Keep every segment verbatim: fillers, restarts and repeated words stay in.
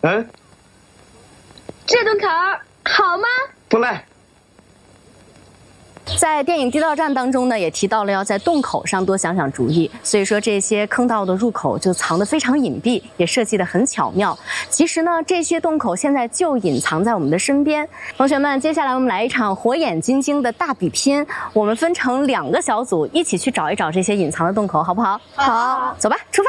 嗯， 这顿烤好吗？ 不赖。 在电影《地道战》当中呢，也提到了要在洞口上多想想主意，所以说这些坑道的入口就藏得非常隐蔽，也设计得很巧妙。其实呢，这些洞口现在就隐藏在我们的身边。同学们，接下来我们来一场火眼金睛的大比拼，我们分成两个小组，一起去找一找这些隐藏的洞口，好不好？ 好， 走吧，出发。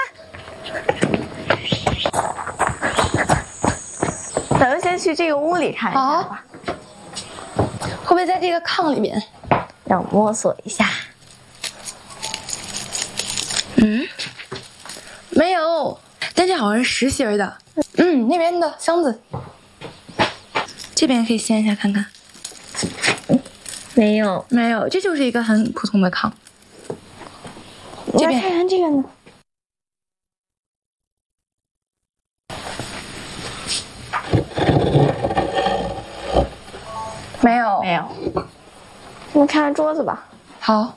咱们先去这个屋里看一下吧。 会不会在这个炕里面？ 让我摸索一下。 嗯，没有，但这好像是实心儿的。嗯，那边的箱子，这边可以掀一下看看。 没有， 没有，这就是一个很普通的炕。这边看看这个呢。 没有， 没有。我们看看桌子吧。 好，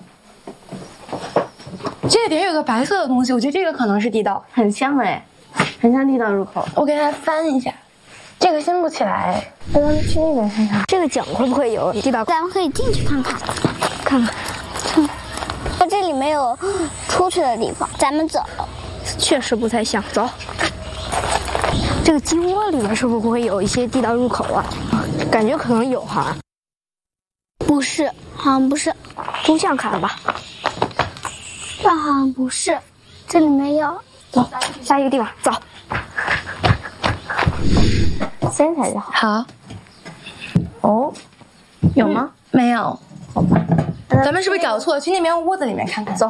这个底下有个白色的东西，我觉得这个可能是地道， 很像哎，很像地道入口。 我给它翻一下，这个掀不起来。 那咱们去那边看看， 这个角会不会有地道？咱们可以进去看看，看看。嗯，这里没有出去的地方，咱们走。 确实不太像，走。 这个鸡窝里面是不是会有一些地道入口啊？ 感觉可能有哈。 不是，好像不是。 图像看吧。 这好像不是，这里没有。 走，下一个地方，走。 掀起来就好。 好。 哦，有吗？ 嗯、没有。好吧。咱们是不是找错了？去那边屋子里面看看。走。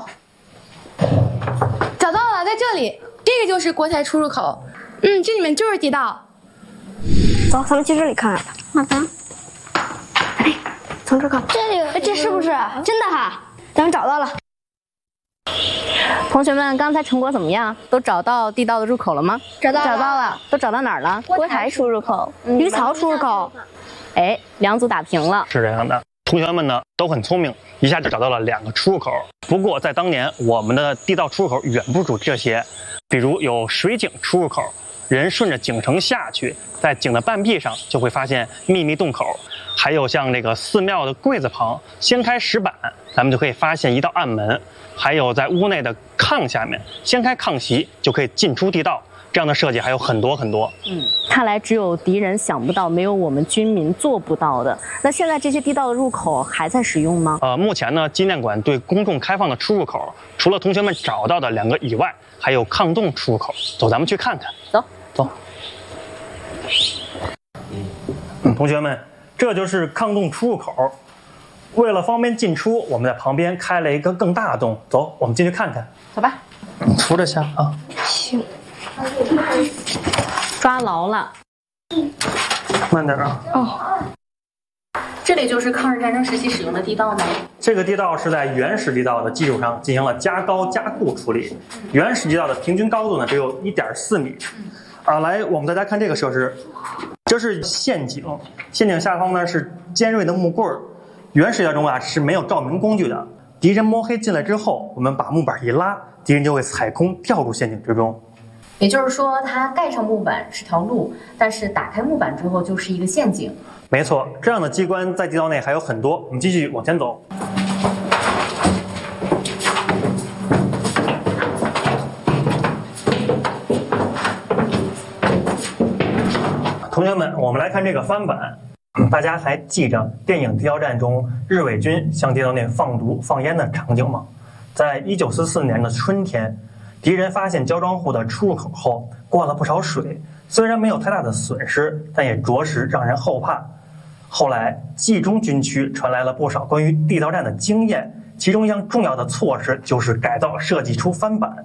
找到了，在这里。这个就是锅台出入口。嗯，这里面就是地道。 走，咱们去这里看看。 好的。 哎，从这看。 这里， 哎，这是不是真的哈？咱们找到了。 同学们，刚才成果怎么样？都找到地道的入口了吗？ 找到了， 找到了。都找到哪儿了？ 锅台出入口、 嗯、鱼槽出入口。哎，两组打平了。 是这样的，同学们呢都很聪明，一下就找到了两个出入口。不过在当年，我们的地道出入口远不止这些，比如有水井出入口。人顺着井绳下去，在井的半壁上就会发现秘密洞口，还有像这个寺庙的柜子旁掀开石板，咱们就可以发现一道暗门，还有在屋内的炕下面掀开炕席就可以进出地道。这样的设计还有很多很多。 嗯，看来只有敌人想不到，没有我们军民做不到的。那现在这些地道的入口还在使用吗？ 呃，目前呢，纪念馆对公众开放的出入口，除了同学们找到的两个以外，还有炕洞出入口。走，咱们去看看。 走。 走，嗯，同学们，这就是炕洞出入口。为了方便进出，我们在旁边开了一个更大的洞。走，我们进去看看。 走吧。 扶着下啊。 行。 抓牢了。 慢点啊。 哦。这里就是抗日战争时期使用的地道吗？ 这个地道是在原始地道的基础上进行了加高加固处理。原始地道的平均高度呢只有 一点四米。啊，来，我们大家看这个设施，这是陷阱，陷阱下方呢是尖锐的木棍儿。原始地道中啊是没有照明工具的，敌人摸黑进来之后，我们把木板一拉，敌人就会踩空掉入陷阱之中。 也就是说，它盖上木板是条路，但是打开木板之后就是一个陷阱。 没错，这样的机关在地道内还有很多。我们继续往前走。同学们，我们来看这个翻板。大家还记着电影《地道战》中日伪军向地道内放毒放烟的场景吗？在一九四四年的春天，敌人发现焦庄户的出入口后灌了不少水，虽然没有太大的损失，但也着实让人后怕。后来冀中军区传来了不少关于地道战的经验，其中一项重要的措施就是改造设计出翻板。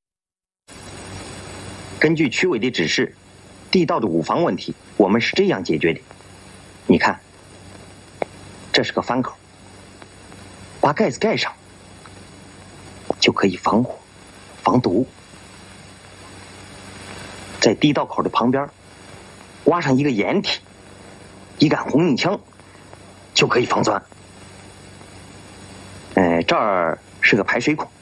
根据区委的指示，地道的五防问题我们是这样解决的。你看，这是个翻口，把盖子盖上就可以防火防毒。在地道口的旁边挖上一个掩体，一杆红缨枪就可以防钻。呃，这儿是个排水孔，